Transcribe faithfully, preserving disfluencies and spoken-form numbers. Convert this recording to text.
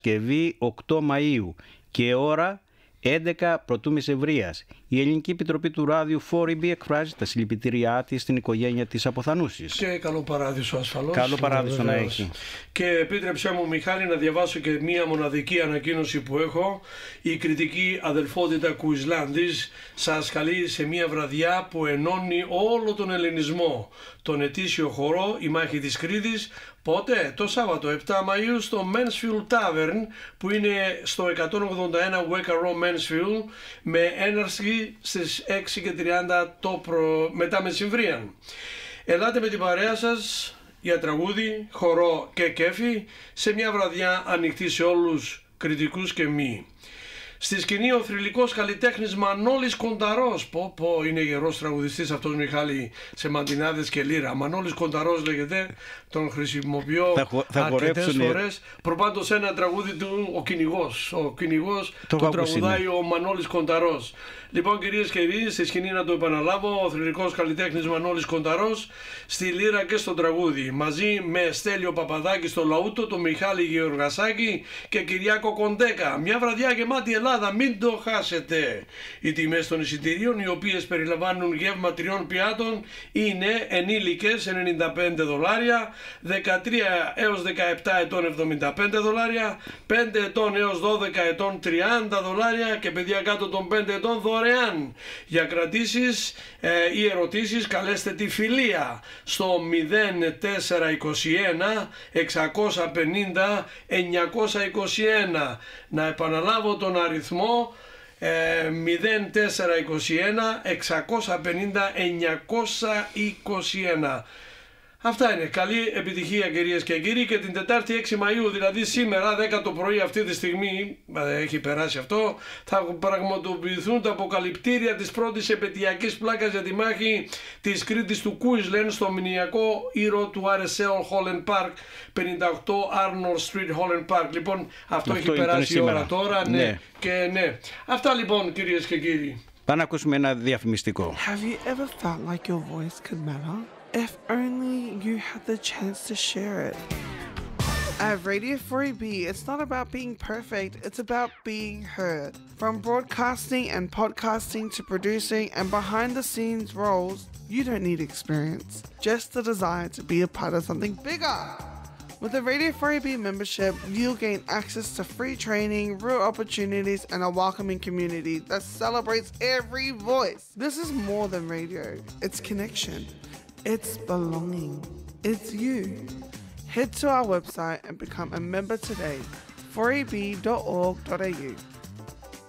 Παρασκευή οκτώ Μαΐου και ώρα έντεκα πρωτού μεσημβρίας. Η Ελληνική Επιτροπή του Ράδιου φορ ι μπι εκφράζει τα συλληπιτήριά της στην οικογένεια της αποθανούσης. Και καλό παράδεισο ασφαλώς. Καλό παράδεισο να έχει. Και επίτρεψέ μου, Μιχάλη, να διαβάσω και μία μοναδική ανακοίνωση που έχω. Η κριτική αδελφότητα Κουισλάνδης σας καλεί σε μία βραδιά που ενώνει όλο τον ελληνισμό. Τον ετήσιο χορό «Η Μάχη της Κρήτης». Πότε? Το Σάββατο επτά Μαΐου στο Mansfield Tavern, που είναι στο εκατόν ογδόντα ένα Wecker Row Mansfield, με έναρξη στις έξι και τριάντα το προ... μετά μεσημβρίαν. Ελάτε με την παρέα σας για τραγούδι, χορό και κέφι σε μια βραδιά ανοιχτή σε όλους, κριτικούς και μη. Στη σκηνή ο θρυλικός καλλιτέχνης Μανώλης Κονταρός. Πω πω, είναι γερός τραγουδιστής αυτός, Μιχάλη, σε μαντινάδες και λύρα. Μανώλης Κονταρός λέγεται, τον χρησιμοποιώ θα, αρκετές θα φορές. Προπάντως ένα τραγούδι του, ο κυνηγός. Ο κυνηγός το, το τραγουδάει ο Μανώλης Κονταρός. Λοιπόν, κυρίες και κύριοι, στη σκηνή, να το επαναλάβω, ο θρυλικός καλλιτέχνης Μανώλης Κονταρός, στη λύρα και στο τραγούδι, μαζί με Στέλιο Παπαδάκη στο λαούτο, τον Μιχάλη Γεωργασάκη και Κυριάκο Κοντέκα. Μια βραδιά γεμάτη Ελλάδα, μην το χάσετε. Οι τιμές των εισιτηρίων, οι οποίες περιλαμβάνουν γεύμα τριών πιάτων, είναι ενήλικες ενενήντα πέντε δολάρια, δεκατρία έως δεκαεπτά ετών εβδομήντα πέντε δολάρια, πέντε ετών έως δώδεκα ετών τριάντα δολάρια και παιδιά κάτω των πέντε ετών δωρεάν. Για κρατήσεις ε, ή ερωτήσεις καλέστε τη Φιλία στο μηδέν τέσσερα είκοσι ένα εξακόσια πενήντα εννιακόσια είκοσι ένα. Να επαναλάβω τον αριθμό ε, μηδέν τέσσερα είκοσι ένα εξακόσια πενήντα εννιακόσια είκοσι ένα. Αυτά είναι. Καλή επιτυχία, κυρίες και κύριοι, και την Τετάρτη έξι Μαΐου, δηλαδή σήμερα δέκα το πρωί, αυτή τη στιγμή έχει περάσει αυτό, θα πραγματοποιηθούν τα αποκαλυπτήρια της πρώτης επαιτειακής πλάκας για τη μάχη της Κρήτης του Κουίσλεν στο μηνιακό ήρωο του αρ ες ελ Holland Park, πενήντα οκτώ Arnold Street Holland Park. Λοιπόν, αυτό, αυτό έχει περάσει η ώρα τώρα, ναι, ναι, και ναι. Αυτά λοιπόν, κυρίες και κύριοι. Πάμε να ακούσουμε ένα διαφημιστικό. Have you ever felt like your voice could matter? If only you had the chance to share it. At Radio four E B, it's not about being perfect, it's about being heard. From broadcasting and podcasting to producing and behind the scenes roles, you don't need experience, just the desire to be a part of something bigger. With the Radio four E B membership, you'll gain access to free training, real opportunities, and a welcoming community that celebrates every voice. This is more than radio, it's connection. It's belonging. It's you. Head to our website and become a member today, four e b dot org dot a u.